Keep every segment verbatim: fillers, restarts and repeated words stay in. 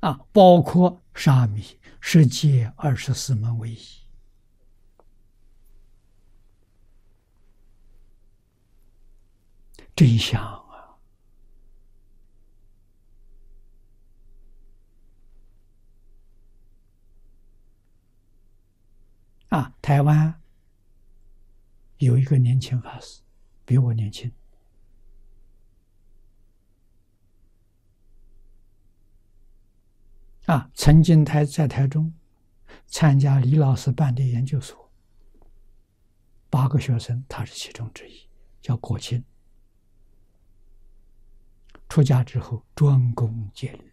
啊，包括沙弥，十戒二十四门为一。真相啊！啊，台湾有一个年轻法师，比我年轻。啊，曾经台在台中参加李老师办的研究所，八个学生，他是其中之一，叫郭清。出家之后专攻戒律，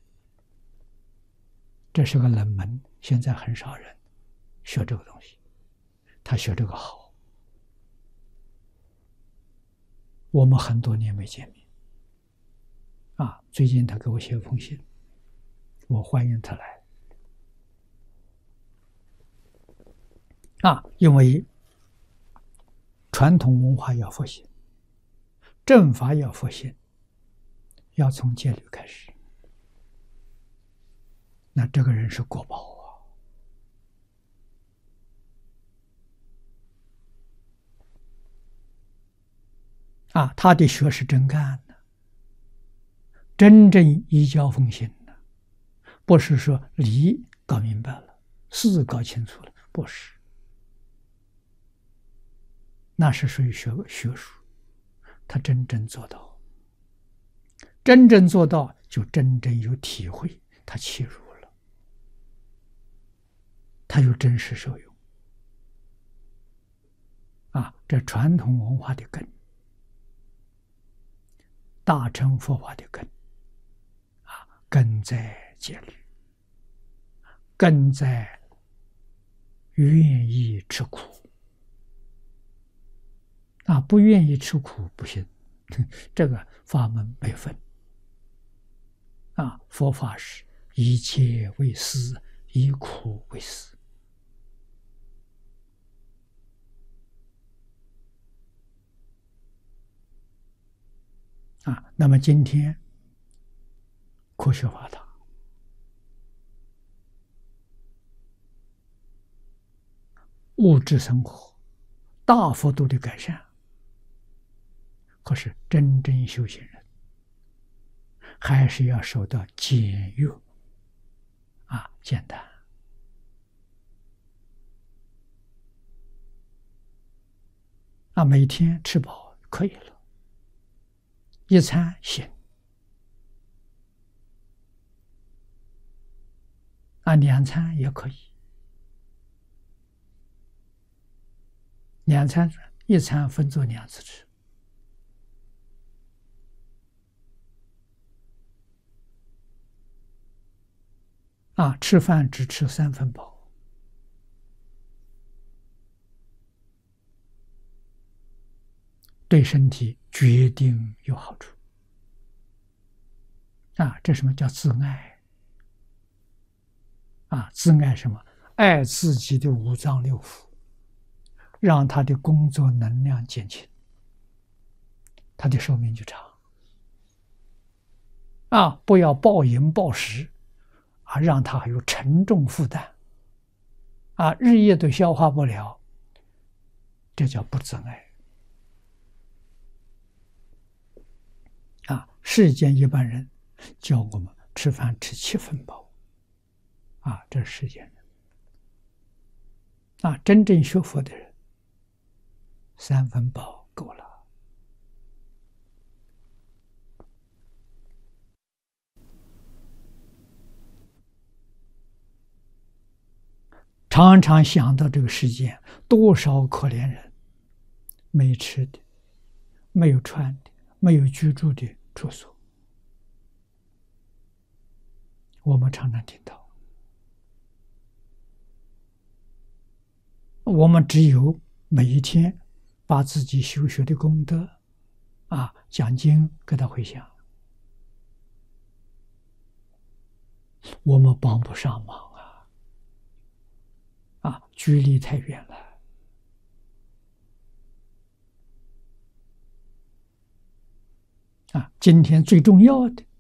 这是个冷门，现在很少人学这个东西，他学这个好。我们很多年没见面，啊，最近他给我写封信，我欢迎他来。啊，因为传统文化要复兴，正法要复兴，要从戒律开始。那这个人是国宝啊！啊，他的学是真干的，真正依教奉行的，不是说理搞明白了，事搞清楚了，不是。那是属于学学术，他真正做到，真正做到就真正有体会，他契入了，他有真实受用。啊，这传统文化的根，大乘佛法的根，啊，根在戒律，根在愿意吃苦。啊，不愿意吃苦不行，这个法门没分。啊，佛法是以戒为师，以苦为师。啊，那么今天科学发达，物质生活大幅度的改善。可是真正修行人还是要受到简约啊，简单啊，每天吃饱可以了，一餐行啊，两餐也可以，两餐一餐分作两次吃。啊，吃饭只吃三分饱，对身体决定有好处。啊，这什么叫自爱？啊，自爱什么？爱自己的五脏六腑，让他的工作能量减轻，他的寿命就长。啊，不要暴饮暴食。啊，让他还有沉重负担，啊，日夜都消化不了，这叫不自爱。啊，世间一般人教我们吃饭吃七分饱，啊，这是世间人。啊，真正学佛的人，三分饱够了。常常想到这个世界，多少可怜人，没吃的，没有穿的，没有居住的住所。我们常常听到，我们只有每一天把自己修学的功德，啊，讲经给他回想，我们帮不上忙。啊，距离太远了。啊，今天最重要的